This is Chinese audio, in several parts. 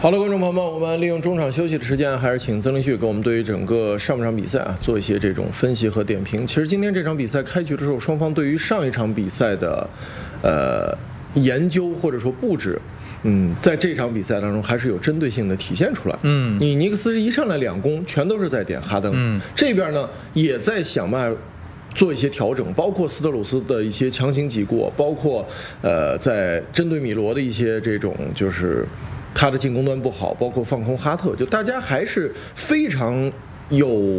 好的，观众朋友们，我们利用中场休息的时间，还是请曾林旭给我们对于整个上半场比赛做一些这种分析和点评。其实今天这场比赛开局的时候，双方对于上一场比赛的研究或者说布置，在这场比赛当中还是有针对性的体现出来。你尼克斯一上来2攻全都是在点哈登，这边呢也在想办法做一些调整，包括斯特鲁斯的一些强行挤过，包括在针对米罗的一些这种就是他的进攻端不好，包括放空哈特，就大家还是非常有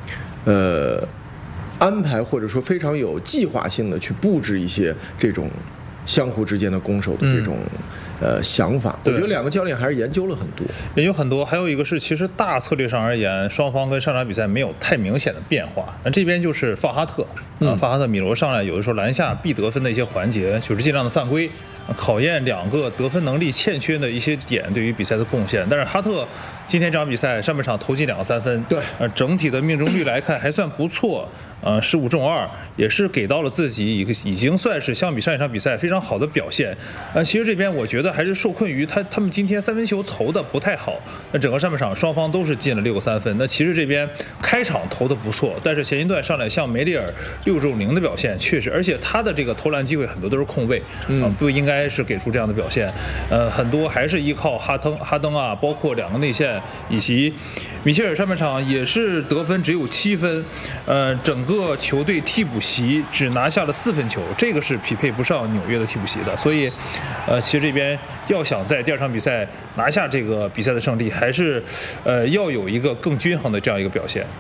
安排或者说非常有计划性的去布置一些这种相互之间的攻守的这种想法。我觉得2个教练还是研究了很多， 研究很多。还有一个是，其实大策略上而言，双方跟上场比赛没有太明显的变化。那这边就是放哈特，放哈特米罗上来，有的时候篮下必得分的一些环节，就是尽量的犯规，考验2个得分能力欠缺的一些点对于比赛的贡献。但是哈特今天这场比赛上半场投进2个3分， 对， 整体的命中率来看还算不错，15中2，也是给到了自己一个已经算是相比上一场比赛非常好的表现。其实这边我觉得还是受困于他们今天3分球投的不太好。那整个上半场双方都是进了6个3分。那其实这边开场投的不错，但是前一段上来像梅利尔6中0的表现确实，而且他的这个投篮机会很多都是空位，不应该是给出这样的表现。很多还是依靠哈登啊，包括2个内线以及米切尔上半场也是得分只有7分，整个球队替补席只拿下了4分球，这个是匹配不上纽约的替补席的。所以，其实这边要想在第2场比赛拿下这个比赛的胜利，还是要有一个更均衡的这样一个表现。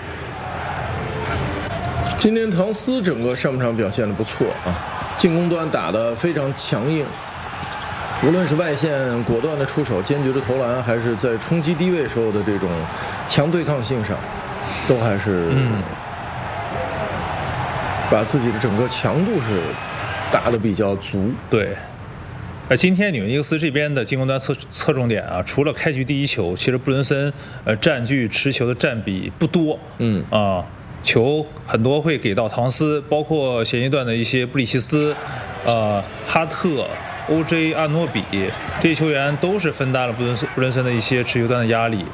今天唐斯整个上半场表现的不错啊，进攻端打得非常强硬，无论是外线果断的出手、坚决的投篮，还是在冲击低位时候的这种强对抗性上，都还是把自己的整个强度是打得比较足。 对。今天纽约尼克斯这边的进攻端侧重点啊，除了开局第1球，其实布伦森占据持球的占比不多，球很多会给到唐斯，包括前一段的一些布里奇斯、哈特、OJ 阿诺比这些球员都是分担了布伦森的一些持球端的压力。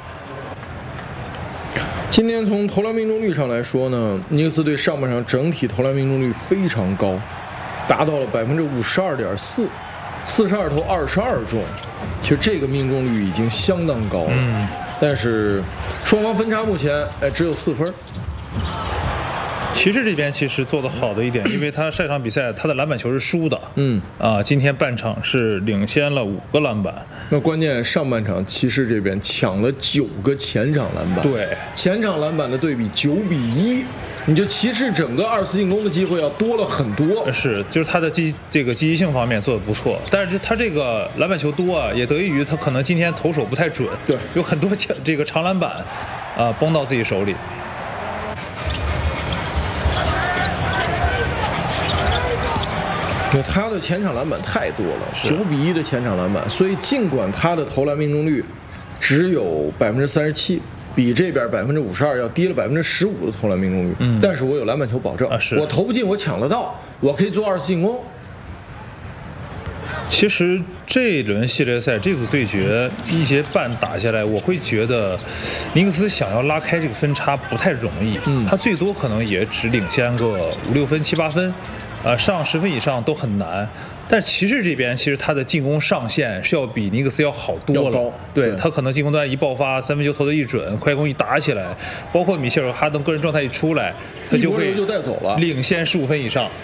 今天从投篮命中率上来说呢，尼克斯队上半场整体投篮命中率非常高，达到了52.4%。42投22中，其实这个命中率已经相当高了。但是双方分差目前只有4分。 骑士这边其实做得好的一点，因为他上场比赛他的篮板球是输的，今天半场是领先了5个篮板。 那关键上半场骑士这边抢了9个前场篮板， 对， 前场篮板的对比9-1，你就骑士整个2次进攻的机会要多了很多。 是，就是他的这个积极性方面做得不错，但是他这个篮板球多啊，也得益于他可能今天投手不太准， 对， 有很多这个长篮板崩到自己手里。 他的前场篮板太多了，9-1的前场篮板，所以尽管他的投篮命中率只有37%，比这边52%要低了15%的投篮命中率，但是我有篮板球保证，我投不进我抢得到，我可以做2次进攻。 其实这一轮系列赛这组对决1节半打下来，我会觉得尼克斯想要拉开这个分差不太容易，他最多可能也只领先个5-6分、7-8分。上10分以上都很难，但是骑士这边其实他的进攻上限是要比尼克斯要好多了。对，他可能进攻端一爆发，3分球投得一准，快攻一打起来，包括米切尔、哈登个人状态一出来，他就会领先15分以上。